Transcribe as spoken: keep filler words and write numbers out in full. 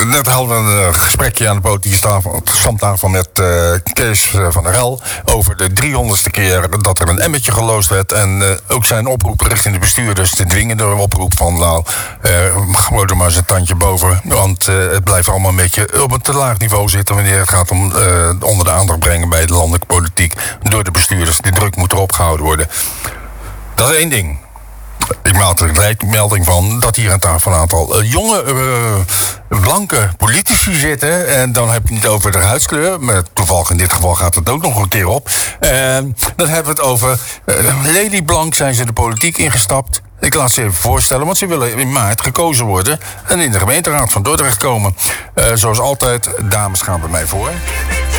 net hadden we een gesprekje aan de politieke stamtafel met uh, Kees van der Hel over de driehonderdste keer dat er een emmetje geloosd werd. En uh, ook zijn oproep richting de bestuurders te dwingen door een oproep van nou, uh, gooi er maar eens een tandje boven. Want uh, het blijft allemaal een beetje op een te laag niveau zitten wanneer het gaat om uh, onder de aandacht brengen bij de landelijke politiek door de bestuurders. De druk moet erop gehouden worden. Dat is één ding. Ik maak er gelijk melding van dat hier aan tafel een aantal uh, jonge, uh, blanke politici zitten. En dan heb je het niet over de huidskleur, maar toevallig in dit geval gaat het ook nog een keer op. Uh, dan hebben we het over uh, lelieblank zijn ze de politiek ingestapt. Ik laat ze even voorstellen, want ze willen in maart gekozen worden en in de gemeenteraad van Dordrecht komen. Uh, zoals altijd, dames gaan bij mij voor.